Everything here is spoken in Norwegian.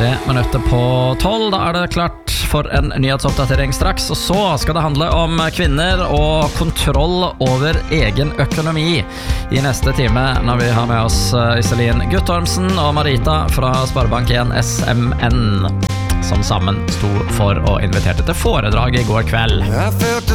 11:03 Da det klart for en nyhetsoppdatering straks. Og så skal det handle om kvinner og kontroll over egen økonomi i neste time, når vi har med oss Iselin Guttormsen og Marita fra Sparebank1 SMN, som sammen sto for og inviterte til foredrag i går kveld.